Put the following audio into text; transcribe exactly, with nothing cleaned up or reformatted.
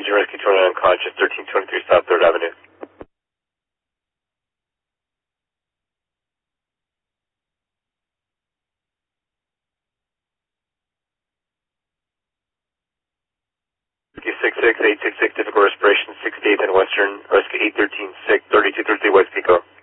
Engine Rescue twenty-nine unconscious, thirteen twenty-three South third Avenue. Rescue six six eight six six, difficult respiration, sixty-eighth and Western, Rescue eight thirteen six, thirty-two thirty-three West Pico.